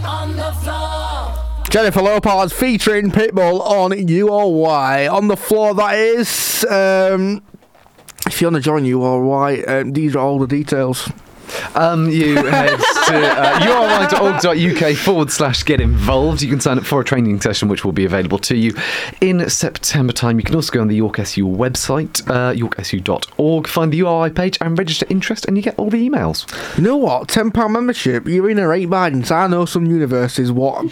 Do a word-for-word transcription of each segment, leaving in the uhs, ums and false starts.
On the floor. Jennifer Lopez featuring Pitbull on U R Y. On the floor, that is. Um, if you want to join U R Y, um, these are all the details. Um, you head to uh, u r y dot org dot u k forward slash get involved. You can sign up for a training session which will be available to you in September time. You can also go on the York S U website, uh, york s u dot org, find the U R Y page and register interest, and you get all the emails. You know what? ten pounds membership, you're in a rate Bidens. I know some universities, what...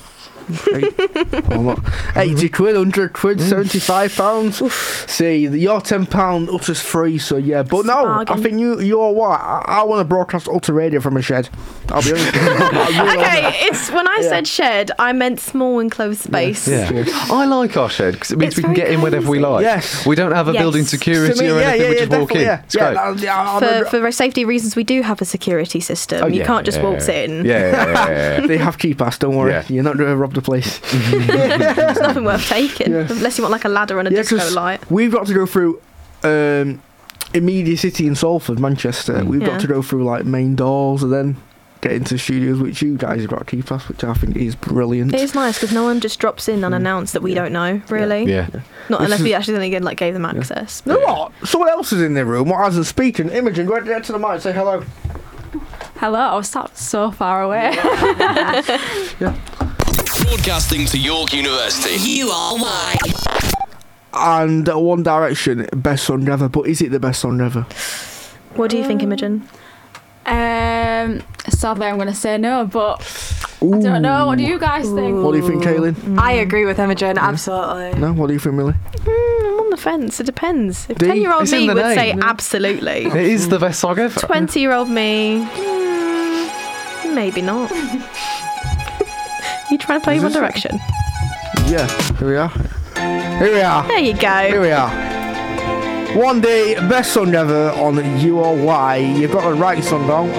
eighty quid, one hundred quid, seventy-five pounds. See, your ten pounds Utter's free, so yeah. But It's a no, bargain. I think you, you're what? I, I want to broadcast Utter Radio from a shed. I'll be honest. Okay, it's when I Yeah. said shed, I meant small enclosed space. Yeah, I like our shed because it means It's we can very get in whenever we cosy. like. Yes. We don't have a Yes. building security To me, or yeah, anything. yeah, we yeah, just walk definitely, in. yeah. It's Yeah, great. that- yeah, I'm For, a- for safety reasons, we do have a security system. Oh, you yeah, can't just yeah, waltz yeah. in. Yeah, yeah, yeah, yeah, yeah. They have key pass, don't worry. Yeah. You're not going to rob the place. There's nothing worth taking, Yeah. unless you want like a ladder and a Yeah, disco 'cause light. we've got to go through um, Media City in Salford, Manchester. We've Yeah. got to go through like main doors and then get into studios, which you guys have got a key pass, which I think is brilliant. It is nice because no one just drops in unannounced that we don't know, really. Yeah. Not This unless is- we actually then again like gave them access. You know what? Someone else is in the room. What hasn't speaking? Imogen, go ahead to the mic. Say hello. Hello, I was sat so far away. Broadcasting to York University. U R Y. And uh, One Direction, best song ever. But is it the best song ever? What do you think, Imogen? um, sadly, I'm going to say no, but I don't know. What do you guys think? What do you think, Kaylin? I agree with Imogen, absolutely. No. What do you think, Millie? Mm, I'm on the fence. It depends. If Do you- ten-year-old It's in me the would name. say absolutely. It is the best song ever. twenty-year-old me, mm, maybe not. You trying to play Is One this- Direction? Yeah. Here we are. Here we are. There you Here go. we are. One day, best song ever on U R Y. You've got the right song on.